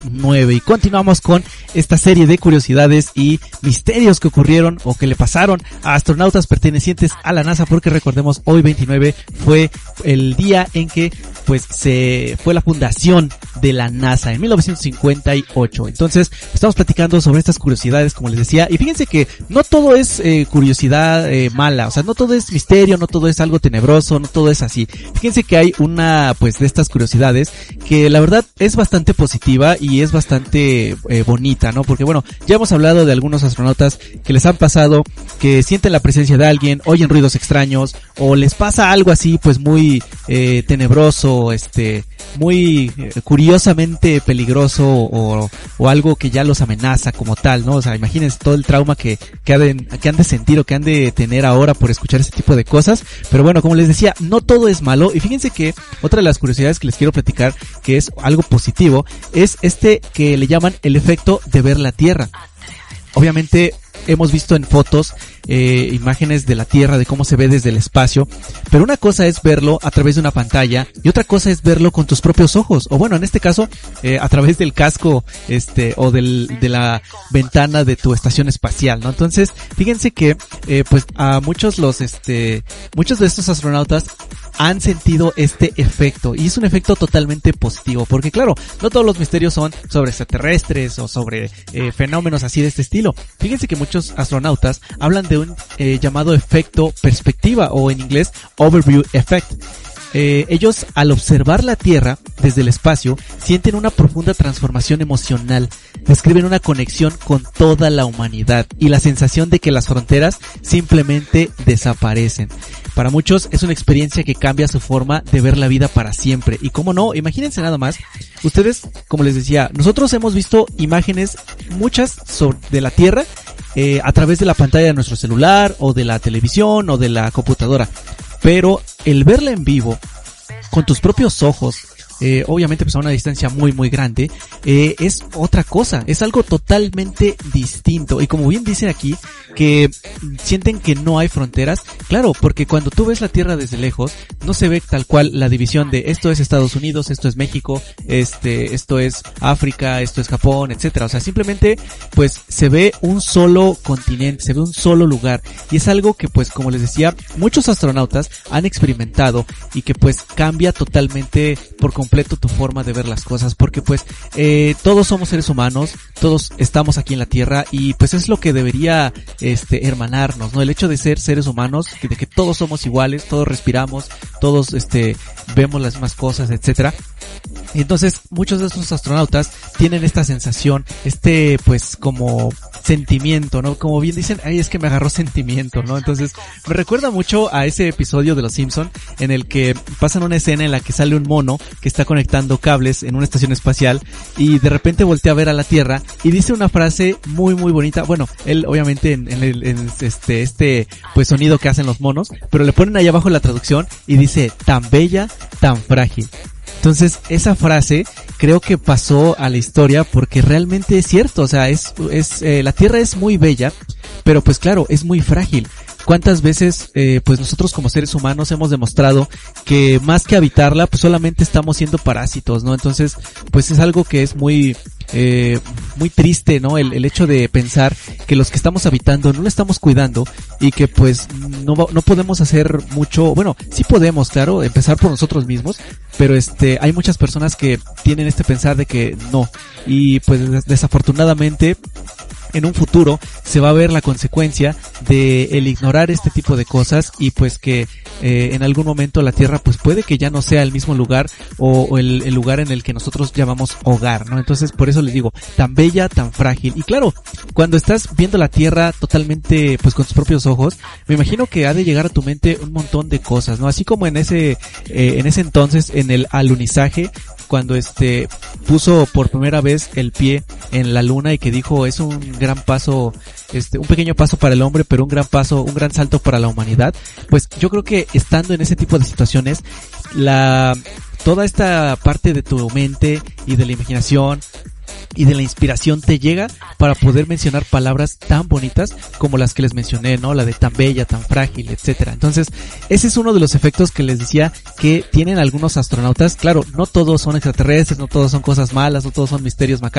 9 y continuamos con esta serie de curiosidades y misterios que ocurrieron o que le pasaron a astronautas pertenecientes a la NASA, porque recordemos, hoy 29 fue el día en que pues fue la fundación de la NASA en 1958. Entonces estamos platicando sobre estas curiosidades, como les decía, y fíjense que no todo es curiosidad mala, o sea, no todo es misterio, no todo es algo tenebroso, no todo es así. Fíjense que hay una pues de estas curiosidades que la verdad es bastante positiva y es bastante bonita, ¿no? Porque bueno, ya hemos hablado de algunos astronautas que les han pasado que sienten la presencia de alguien, oyen ruidos extraños o les pasa algo así pues muy tenebroso, muy curiosamente peligroso o algo que ya los amenaza como tal, ¿no? O sea, imagínense todo el trauma que han de sentir o que han de tener ahora por escuchar ese tipo de cosas. Pero bueno, como les decía, no todo es malo. Y fíjense que otra de las curiosidades que les quiero platicar, que es algo positivo, es que le llaman el efecto de ver la Tierra. Obviamente hemos visto en fotos imágenes de la Tierra, de cómo se ve desde el espacio, pero una cosa es verlo a través de una pantalla y otra cosa es verlo con tus propios ojos, o bueno, en este caso a través del casco o de la ventana de tu estación espacial, ¿no? Entonces, fíjense que pues a muchos de estos astronautas han sentido este efecto, y es un efecto totalmente positivo, porque claro, no todos los misterios son sobre extraterrestres o sobre fenómenos así de este estilo. Fíjense que muchos astronautas hablan de un llamado efecto perspectiva, o en inglés overview effect. Ellos, al observar la Tierra desde el espacio, sienten una profunda transformación emocional, describen una conexión con toda la humanidad y la sensación de que las fronteras simplemente desaparecen. Para muchos es una experiencia que cambia su forma de ver la vida para siempre. Y cómo no, imagínense nada más, ustedes, como les decía, nosotros hemos visto imágenes, muchas de la Tierra, a través de la pantalla de nuestro celular, o de la televisión, o de la computadora. Pero el verla en vivo, con tus propios ojos, obviamente pues a una distancia muy muy grande, es otra cosa, es algo totalmente distinto. Y como bien dicen aquí, que sienten que no hay fronteras, claro, porque cuando tú ves la Tierra desde lejos, no se ve tal cual la división de esto es Estados Unidos, esto es México, esto es África, esto es Japón, etcétera. O sea, simplemente pues se ve un solo continente, se ve un solo lugar, y es algo que pues, como les decía, muchos astronautas han experimentado y que pues cambia totalmente por completo tu forma de ver las cosas, porque pues todos somos seres humanos, todos estamos aquí en la Tierra, y pues es lo que debería hermanarnos, ¿no? El hecho de ser seres humanos, de que todos somos iguales, todos respiramos, todos vemos las mismas cosas, etcétera. Y entonces muchos de estos astronautas tienen esta sensación, pues como sentimiento, ¿no? Como bien dicen, ay, es que me agarró sentimiento, ¿no? Entonces me recuerda mucho a ese episodio de Los Simpson en el que pasan una escena en la que sale un mono que está conectando cables en una estación espacial y de repente voltea a ver a la Tierra y dice una frase muy muy bonita. Bueno, él obviamente en pues sonido que hacen los monos, pero le ponen ahí abajo la traducción y dice tan bella, tan frágil. Entonces, esa frase creo que pasó a la historia porque realmente es cierto, o sea, la Tierra es muy bella, pero pues claro, es muy frágil. ¿Cuántas veces, pues nosotros como seres humanos hemos demostrado que más que habitarla, pues solamente estamos siendo parásitos, ¿no? Entonces, pues es algo que es muy triste, ¿no? El hecho de pensar que los que estamos habitando no lo estamos cuidando y que pues no podemos hacer mucho. Bueno, sí podemos, claro, empezar por nosotros mismos, pero hay muchas personas que tienen este pensar de que no, y pues desafortunadamente en un futuro se va a ver la consecuencia de el ignorar este tipo de cosas, y pues que en algún momento la Tierra pues puede que ya no sea el mismo lugar o el lugar en el que nosotros llamamos hogar, ¿no? Entonces por eso les digo, tan bella, tan frágil. Y claro, cuando estás viendo la Tierra totalmente pues con tus propios ojos, me imagino que ha de llegar a tu mente un montón de cosas, ¿no? Así como en ese entonces en el alunizaje, cuando puso por primera vez el pie en la luna y que dijo es un gran paso, un pequeño paso para el hombre, pero un gran salto para la humanidad. Pues yo creo que estando en ese tipo de situaciones, toda esta parte de tu mente y de la imaginación y de la inspiración te llega para poder mencionar palabras tan bonitas como las que les mencioné, ¿no? La de tan bella, tan frágil, etcétera. Entonces, ese es uno de los efectos que les decía que tienen algunos astronautas. Claro, no todos son extraterrestres, no todos son cosas malas, no todos son misterios macabros.